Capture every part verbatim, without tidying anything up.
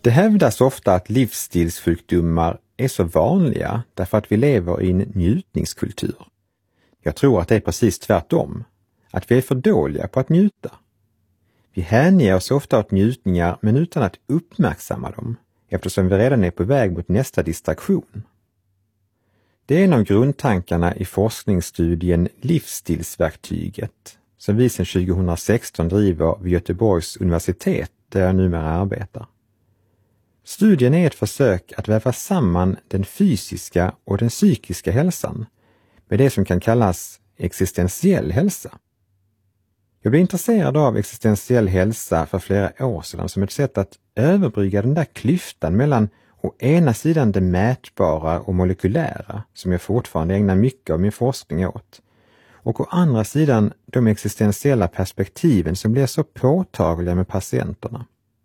Det hävdas ofta att livsstilssjukdomar är så vanliga därför att vi lever i en njutningskultur. Jag tror att det är precis tvärtom, att vi är för dåliga på att njuta. Vi hänger oss ofta åt njutningar men utan att uppmärksamma dem, eftersom vi redan är på väg mot nästa distraktion. Det är en av grundtankarna i forskningsstudien Livsstilsverktyget, som vi sedan tjugohundrasexton driver vid Göteborgs universitet där jag numera arbetar. Studien är ett försök att väva samman den fysiska och den psykiska hälsan med det som kan kallas existentiell hälsa. Jag blev intresserad av existentiell hälsa för flera år sedan som ett sätt att överbrygga den där klyftan mellan å ena sidan det mätbara och molekylära, som jag fortfarande ägnar mycket av min forskning åt, och å andra sidan de existentiella perspektiven som blir så påtagliga med patienterna.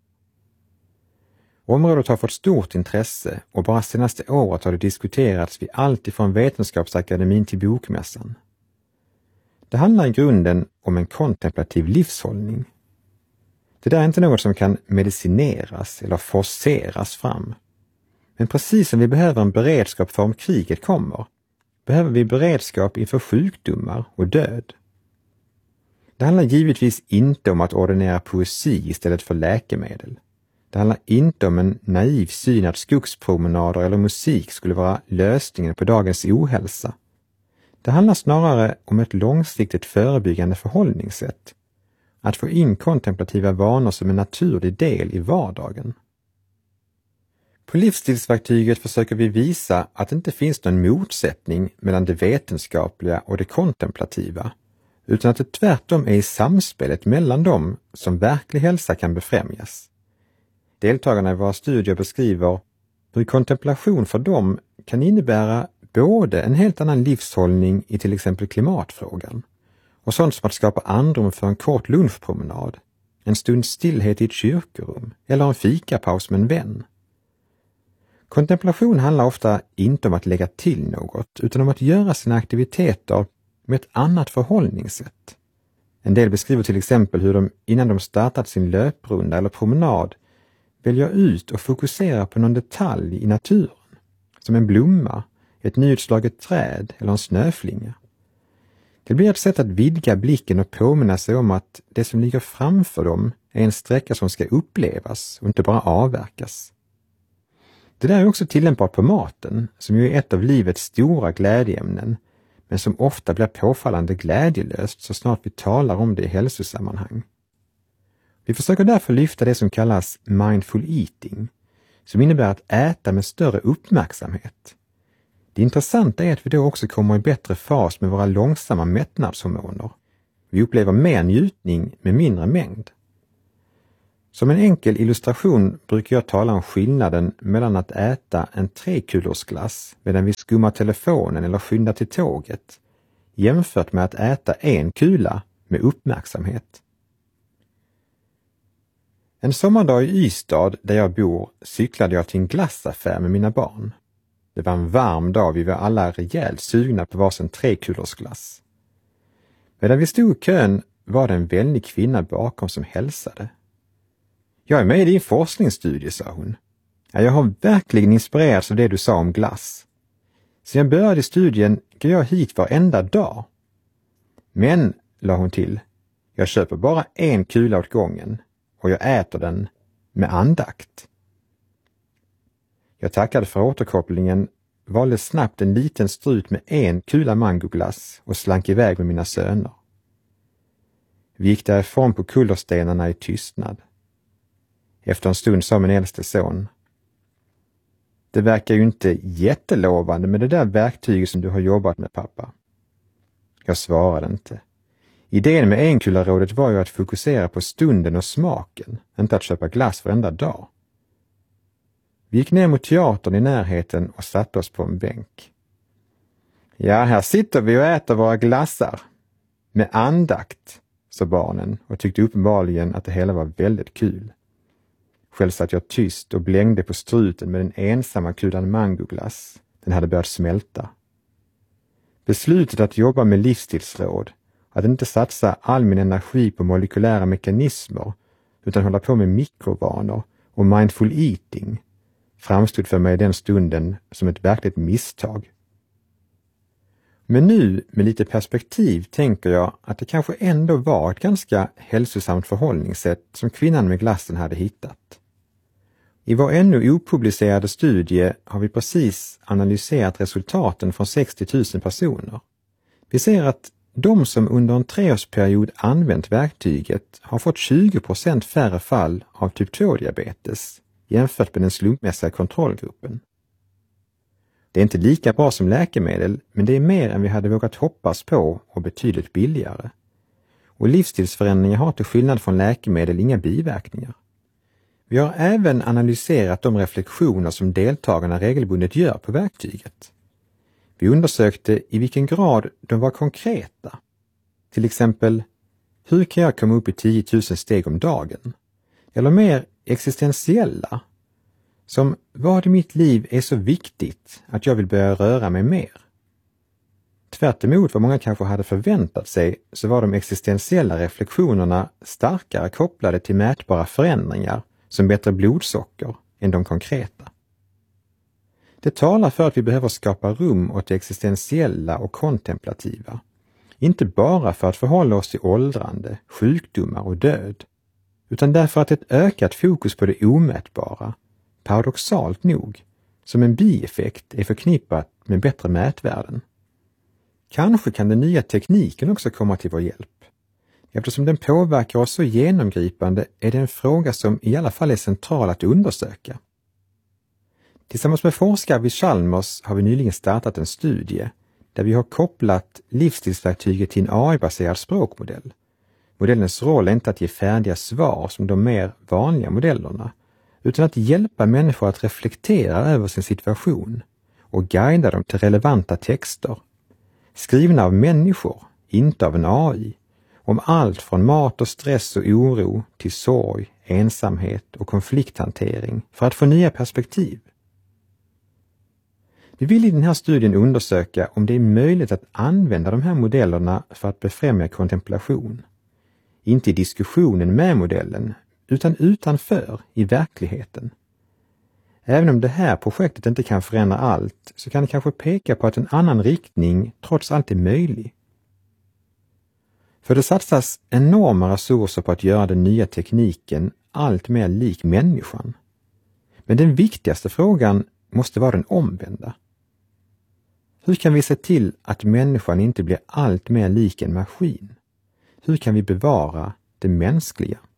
Området har fått stort intresse och bara senaste året har det diskuterats vid allt ifrån Vetenskapsakademin till Bokmässan. Det handlar i grunden om en kontemplativ livshållning. Det där är inte något som kan medicineras eller forceras fram. Men precis som vi behöver en beredskap för om kriget kommer, behöver vi beredskap inför sjukdomar och död. Det handlar givetvis inte om att ordinera poesi istället för läkemedel. Det handlar inte om en naiv syn att skogspromenader eller musik skulle vara lösningen på dagens ohälsa. Det handlar snarare om ett långsiktigt förebyggande förhållningssätt. Att få in kontemplativa vanor som en naturlig del i vardagen. På livsstilsverktyget försöker vi visa att det inte finns någon motsättning mellan det vetenskapliga och det kontemplativa, utan att det tvärtom är i samspelet mellan dem som verklig hälsa kan befrämjas. Deltagarna i våra studier beskriver hur kontemplation för dem kan innebära både en helt annan livshållning i till exempel klimatfrågan och sånt som att skapa andrum för en kort lunchpromenad, en stund stillhet i ett kyrkorum eller en fikapaus med en vän. Kontemplation handlar ofta inte om att lägga till något utan om att göra sina aktiviteter med ett annat förhållningssätt. En del beskriver till exempel hur de innan de startat sin löprunda eller promenad väljer ut och fokuserar på någon detalj i naturen, som en blomma, ett nyutslaget träd eller en snöflinga. Det blir ett sätt att vidga blicken och påminna sig om att det som ligger framför dem är en sträcka som ska upplevas och inte bara avverkas. Det där är också tillämpbart på maten, som ju är ett av livets stora glädjeämnen, men som ofta blir påfallande glädjelöst så snart vi talar om det i hälsosammanhang. Vi försöker därför lyfta det som kallas mindful eating, som innebär att äta med större uppmärksamhet. Det intressanta är att vi då också kommer i bättre fas med våra långsamma mättnadshormoner. Vi upplever mer njutning med mindre mängd. Som en enkel illustration brukar jag tala om skillnaden mellan att äta en trekulorsglass medan vi skummar telefonen eller skyndar till tåget, jämfört med att äta en kula med uppmärksamhet. En sommardag i Ystad där jag bor cyklade jag till en glassaffär med mina barn. Det var en varm dag, vi var alla rejält sugna på varsin trekulorsglass. Medan vi stod i kön var det en vänlig kvinna bakom som hälsade. Jag är med i din forskningsstudie, sa hon. Ja, jag har verkligen inspirerats av det du sa om glass. Sen jag började studien går jag hit varenda dag. Men, la hon till, jag köper bara en kula åt gången och jag äter den med andakt. Jag tackade för återkopplingen, valde snabbt en liten strut med en kula mangoglass och slank iväg med mina söner. Vi gick därifrån på kullerstenarna i tystnad. Efter en stund sa min äldste son: det verkar ju inte jättelovande med det där verktyget som du har jobbat med, pappa. Jag svarade inte. Idén med enkularådet var ju att fokusera på stunden och smaken, inte att köpa glass varenda dag. Vi gick ner mot teatern i närheten och satte oss på en bänk. Ja, här sitter vi och äter våra glassar. Med andakt, sa barnen och tyckte uppenbarligen att det hela var väldigt kul. Själv satt jag tyst och blängde på struten med den ensamma kulan mangoglass. Den hade börjat smälta. Beslutet att jobba med livsstilsråd, att inte satsa all min energi på molekylära mekanismer utan hålla på med mikrovanor och mindful eating framstod för mig den stunden som ett verkligt misstag. Men nu med lite perspektiv tänker jag att det kanske ändå var ett ganska hälsosamt förhållningssätt som kvinnan med glassen hade hittat. I vår ännu opublicerade studie har vi precis analyserat resultaten från sextio tusen personer. Vi ser att de som under en treårsperiod använt verktyget har fått tjugo procent färre fall av typ två-diabetes jämfört med den slumpmässiga kontrollgruppen. Det är inte lika bra som läkemedel, men det är mer än vi hade vågat hoppas på och betydligt billigare. Och livsstilsförändringar har till skillnad från läkemedel inga biverkningar. Vi har även analyserat de reflektioner som deltagarna regelbundet gör på verktyget. Vi undersökte i vilken grad de var konkreta. Till exempel, hur kan jag komma upp i tio tusen steg om dagen? Eller mer existentiella, som vad i mitt liv är så viktigt att jag vill börja röra mig mer. Tvärt emot vad många kanske hade förväntat sig så var de existentiella reflektionerna starkare kopplade till mätbara förändringar som bättre blodsocker än de konkreta. Det talar för att vi behöver skapa rum åt det existentiella och kontemplativa. Inte bara för att förhålla oss till åldrande, sjukdomar och död, utan därför att ett ökat fokus på det omätbara, paradoxalt nog, som en bieffekt är förknippat med bättre mätvärden. Kanske kan den nya tekniken också komma till vår hjälp. Eftersom den påverkar oss så genomgripande är det en fråga som i alla fall är central att undersöka. Tillsammans med forskare vid Chalmers har vi nyligen startat en studie där vi har kopplat livsstilsverktyget till en A I-baserad språkmodell. Modellens roll är inte att ge färdiga svar som de mer vanliga modellerna, utan att hjälpa människor att reflektera över sin situation och guida dem till relevanta texter, skrivna av människor, inte av en A I, om allt från mat och stress och oro till sorg, ensamhet och konflikthantering för att få nya perspektiv. Vi vill i den här studien undersöka om det är möjligt att använda de här modellerna för att befrämja kontemplation. Inte i diskussionen med modellen, utan utanför, i verkligheten. Även om det här projektet inte kan förändra allt så kan det kanske peka på att en annan riktning trots allt är möjlig. För det satsas enorma resurser på att göra den nya tekniken allt mer lik människan. Men den viktigaste frågan måste vara den omvända. Hur kan vi se till att människan inte blir allt mer lik en maskin? Hur kan vi bevara det mänskliga?